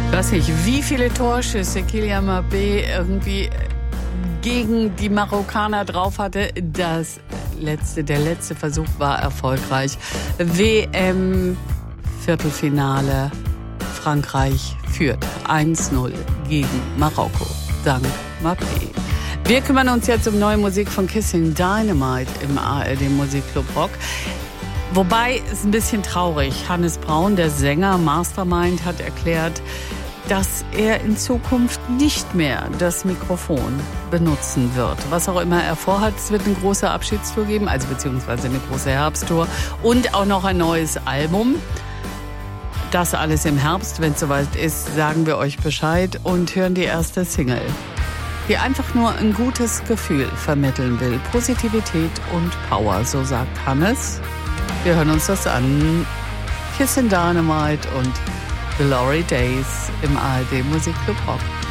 Ich weiß nicht, wie viele Torschüsse Kylian Mbappé irgendwie gegen die Marokkaner drauf hatte. Der letzte Versuch war erfolgreich. WM-Viertelfinale. Frankreich führt 1-0 gegen Marokko. Dank Mbappé. Wir kümmern uns jetzt um neue Musik von Kissing Dynamite im ARD Musikclub Rock. Wobei, es ist ein bisschen traurig. Hannes Braun, der Sänger Mastermind, hat erklärt, dass er in Zukunft nicht mehr das Mikrofon benutzen wird. Was auch immer er vorhat, es wird eine große Abschiedstour geben, also beziehungsweise eine große Herbsttour und auch noch ein neues Album. Das alles im Herbst. Wenn es soweit ist, sagen wir euch Bescheid und hören die erste Single, die einfach nur ein gutes Gefühl vermitteln will. Positivität und Power, so sagt Hannes. Wir hören uns das an. Kissing Dynamite und Glory Days im ARD Musikclub Rock.